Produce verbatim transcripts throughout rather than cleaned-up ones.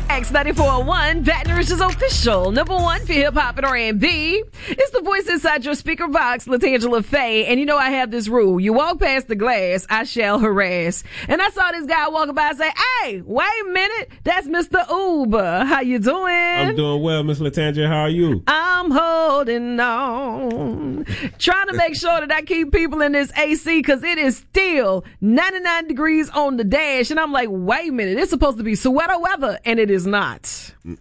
X ninety-four point one, Baton Rouge's official number one for hip-hop and R and B. It's the voice inside your speaker box, Latangela Faye. And you know I have this rule. You walk past the glass, I shall harass. And I saw this guy walking by and say, hey, wait a minute. That's Mister Uber. How you doing? I'm doing well, Miss Latangela. How are you? I'm holding on. Trying to make sure that I keep people in this A C because it is still ninety-nine degrees on the dash. And I'm like, wait a minute. It's supposed to be sweater weather. And it is not. Mm-mm.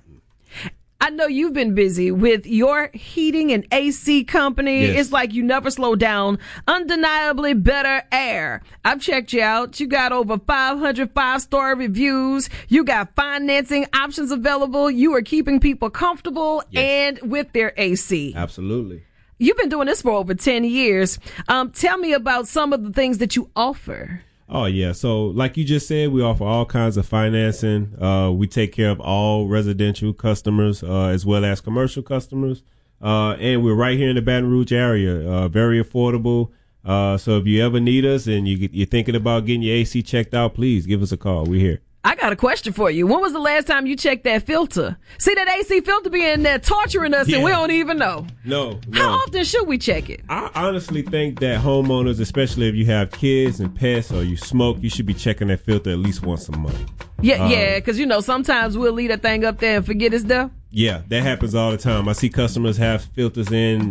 I know you've been busy with your heating and A C company. Yes. It's like you never slow down. Undeniably better air. I've checked you out. You got over five hundred five-star reviews. You got financing options available. You are keeping people comfortable yes. and with their A C. Absolutely. You've been doing this for over ten years. Um, tell me about some of the things that you offer. Oh, yeah. So like you just said, we offer all kinds of financing. Uh, we take care of all residential customers uh, as well as commercial customers. Uh, and we're right here in the Baton Rouge area, uh, very affordable. Uh, so if you ever need us and you, you're thinking about getting your A C checked out, please give us a call. We're here. I got a question for you. When was the last time you checked that filter? See, that A C filter be in there torturing us yeah. and we don't even know. No, no. How often should we check it? I honestly think that homeowners, especially if you have kids and pets or you smoke, you should be checking that filter at least once a month. Yeah, um, yeah, because, you know, sometimes we'll leave that thing up there and forget it's there. Yeah, that happens all the time. I see customers have filters in.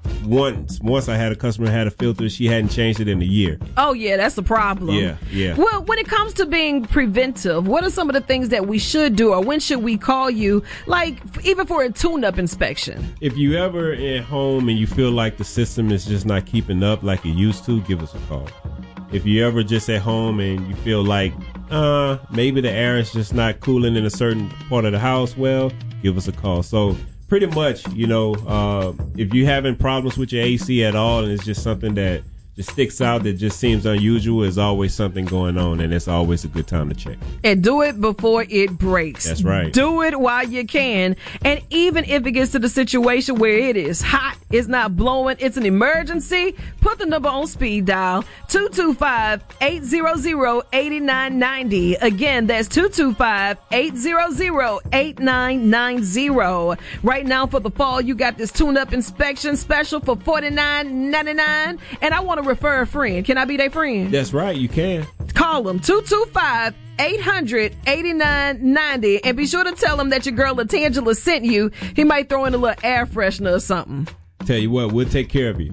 Once, once I had a customer who had a filter, she hadn't changed it in a year. Oh, yeah, that's a problem. Yeah, yeah. Well, when it comes to being preventive, what are some of the things that we should do, or when should we call you, like even for a tune-up inspection? If you ever at home and you feel like the system is just not keeping up like it used to, give us a call. If you ever just at home and you feel like, uh, maybe the air is just not cooling in a certain part of the house, well, give us a call. So pretty much, you know, uh, if you're having problems with your A C at all and it's just something that just sticks out that just seems unusual, there's always something going on, and it's always a good time to check. And do it before it breaks. That's right. Do it while you can. And even if it gets to the situation where it is hot, it's not blowing, it's an emergency, put the number on speed dial, two two five, eight hundred, eight nine nine zero. Again, that's two two five, eight hundred, eight nine nine zero. Right now for the fall, you got this tune-up inspection special for forty-nine ninety-nine. And I want to refer a friend. Can I be their friend? That's right, you can. Call them, two two five, eight hundred, eighty-nine ninety, and be sure to tell them that your girl Latangela sent you. He might throw in a little air freshener or something. Tell you what, we'll take care of you.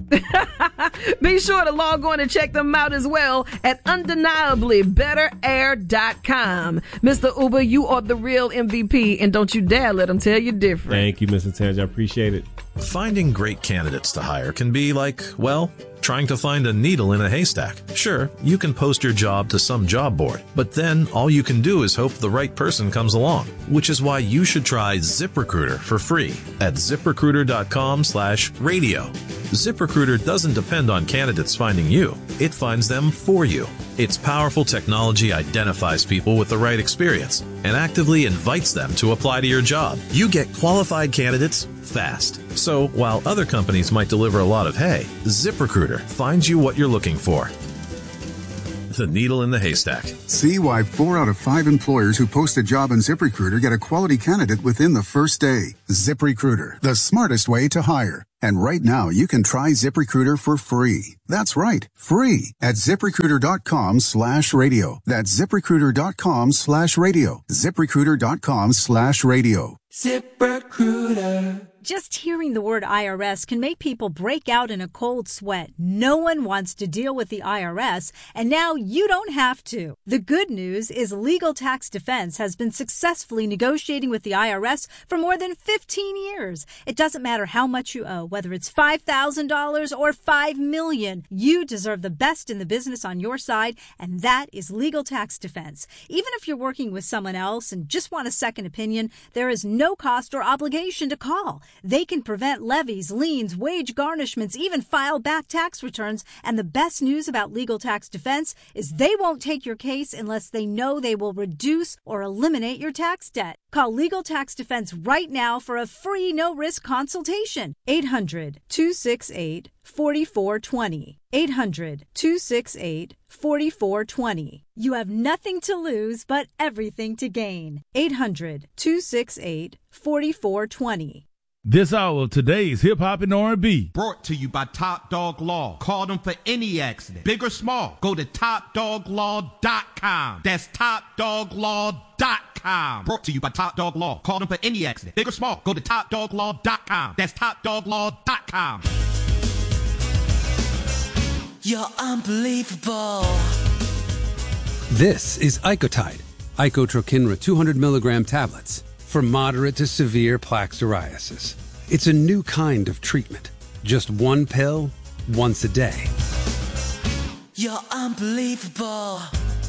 Be sure to log on and check them out as well at undeniably better air dot com. Mister Uber, you are the real M V P, and don't you dare let them tell you different. Thank you, Mister Tange. I appreciate it. Finding great candidates to hire can be like, well, trying to find a needle in a haystack. Sure, you can post your job to some job board, but then all you can do is hope the right person comes along, which is why you should try ZipRecruiter for free at ZipRecruiter.com slash radio. ZipRecruiter doesn't depend on candidates finding you. It finds them for you. Its powerful technology identifies people with the right experience and actively invites them to apply to your job. You get qualified candidates fast. So while other companies might deliver a lot of hay, ZipRecruiter finds you what you're looking for. The needle in the haystack. See why four out of five employers who post a job on ZipRecruiter get a quality candidate within the first day. ZipRecruiter, the smartest way to hire. And right now, you can try ZipRecruiter for free. That's right, free at ZipRecruiter.com slash radio. That's ZipRecruiter.com slash radio. ZipRecruiter.com slash radio. ZipRecruiter. Just hearing the word I R S can make people break out in a cold sweat. No one wants to deal with the I R S, and now you don't have to. The good news is Legal Tax Defense has been successfully negotiating with the I R S for more than fifteen years. It doesn't matter how much you owe, whether it's five thousand dollars or five million dollars. You deserve the best in the business on your side, and that is Legal Tax Defense. Even if you're working with someone else and just want a second opinion, there is no cost or obligation to call. They can prevent levies, liens, wage garnishments, even file back tax returns. And the best news about Legal Tax Defense is they won't take your case unless they know they will reduce or eliminate your tax debt. Call Legal Tax Defense right now for a free no-risk consultation. eight hundred, two six eight, four four two zero. eight hundred, two six eight, four four two zero. You have nothing to lose but everything to gain. eight hundred, two six eight, four four two zero. This hour of today's Hip Hop and R and B. Brought to you by Top Dog Law. Call them for any accident, big or small. Go to top dog law dot com. That's top dog law dot com. Brought to you by Top Dog Law. Call them for any accident, big or small. Go to top dog law dot com. That's top dog law dot com. You're unbelievable. This is Icotide, Icotrokinra two hundred milligram tablets for moderate to severe plaque psoriasis. It's a new kind of treatment. Just one pill, once a day. You're unbelievable.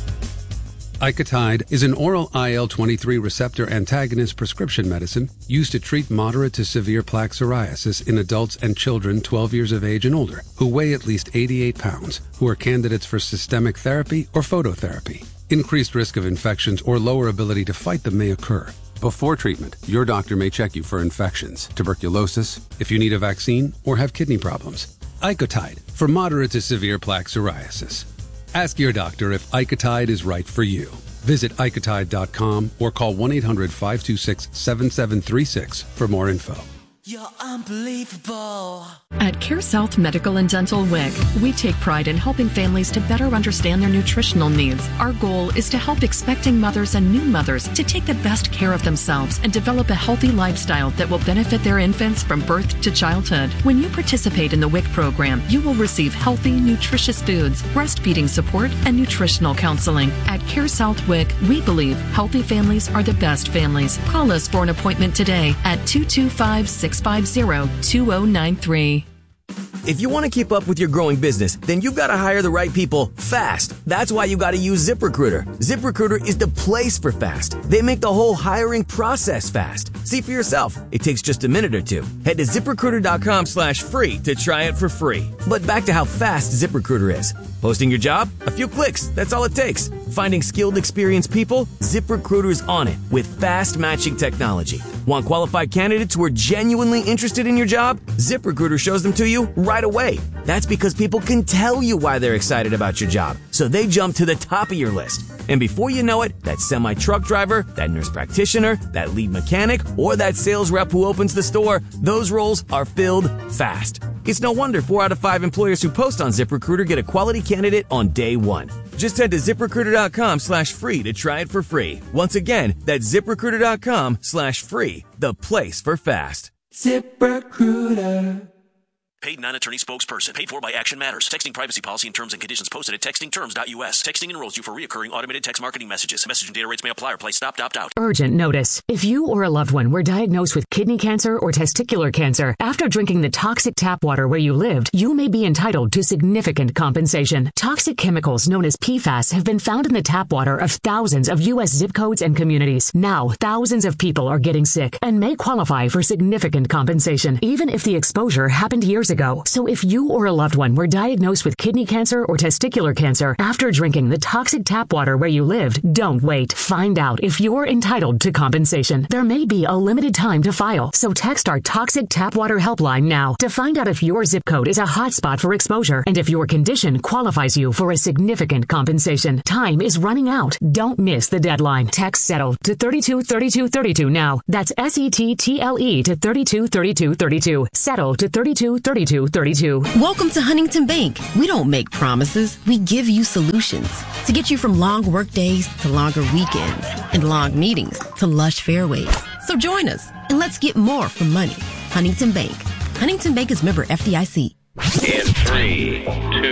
Icotide is an oral I L twenty-three receptor antagonist prescription medicine used to treat moderate to severe plaque psoriasis in adults and children twelve years of age and older who weigh at least eighty-eight pounds, who are candidates for systemic therapy or phototherapy. Increased risk of infections or lower ability to fight them may occur. Before treatment, your doctor may check you for infections, tuberculosis, if you need a vaccine, or have kidney problems. Icotide for moderate to severe plaque psoriasis. Ask your doctor if Icotide is right for you. Visit icotide dot com or call one eight hundred, five two six, seven seven three six for more info. You're unbelievable. At CareSouth Medical and Dental W I C, we take pride in helping families to better understand their nutritional needs. Our goal is to help expecting mothers and new mothers to take the best care of themselves and develop a healthy lifestyle that will benefit their infants from birth to childhood. When you participate in the W I C program, you will receive healthy, nutritious foods, breastfeeding support, and nutritional counseling. At CareSouth W I C, we believe healthy families are the best families. Call us for an appointment today at two two five, six five zero, two zero nine three. If you want to keep up with your growing business, then you've got to hire the right people fast. That's why you got to use ZipRecruiter. ZipRecruiter is the place for fast. They make the whole hiring process fast. See for yourself. It takes just a minute or two. Head to ZipRecruiter.com slash free to try it for free. But back to how fast ZipRecruiter is. Posting your job? A few clicks. That's all it takes. Finding skilled, experienced people? ZipRecruiter's on it with fast matching technology. Want qualified candidates who are genuinely interested in your job? ZipRecruiter shows them to you right away. That's because people can tell you why they're excited about your job, so they jump to the top of your list. And before you know it, that semi-truck driver, that nurse practitioner, that lead mechanic, or that sales rep who opens the store, those roles are filled fast. It's no wonder four out of five employers who post on ZipRecruiter get a quality candidate on day one. Just head to ZipRecruiter.com slash free to try it for free. Once again, that's ZipRecruiter.com slash free, the place for fast. ZipRecruiter. Paid non-attorney spokesperson. Paid for by Action Matters. Texting privacy policy and terms and conditions posted at texting terms dot U S. Texting enrolls you for reoccurring automated text marketing messages. Message and data rates may apply or play stopped, opt out. Urgent notice. If you or a loved one were diagnosed with kidney cancer or testicular cancer after drinking the toxic tap water where you lived, you may be entitled to significant compensation. Toxic chemicals known as P FAS have been found in the tap water of thousands of U S zip codes and communities. Now, thousands of people are getting sick and may qualify for significant compensation, even if the exposure happened years ago. So if you or a loved one were diagnosed with kidney cancer or testicular cancer after drinking the toxic tap water where you lived, don't wait. Find out if you're entitled to compensation. There may be a limited time to file, so text our toxic tap water helpline now to find out if your zip code is a hotspot for exposure and if your condition qualifies you for a significant compensation. Time is running out. Don't miss the deadline. Text SETTLE to thirty-two thirty-two thirty-two now. That's S E T T L E to thirty-two thirty-two thirty-two. SETTLE to thirty-two thirty-two thirty-two. Welcome to Huntington Bank. We don't make promises. We give you solutions to get you from long work days to longer weekends and long meetings to lush fairways. So join us and let's get more from money. Huntington Bank. Huntington Bank is member F D I C. In three, two,